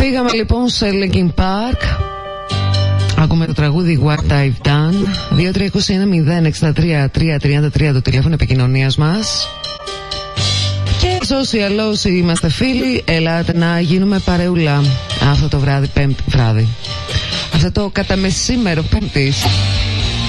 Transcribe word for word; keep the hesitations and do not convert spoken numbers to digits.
Πήγαμε λοιπόν σε Linkin Park. Ακούμε το τραγούδι What I've Done. Δύο τρία ένα μηδέν έξι τρία τρία τρία τρία το τηλέφωνο επικοινωνίας μας. Και social όσοι είμαστε φίλοι, ελάτε να γίνουμε παρεούλα αυτό το βράδυ, πέμπτη βράδυ. Αυτό το καταμεσήμερο πέμπτης.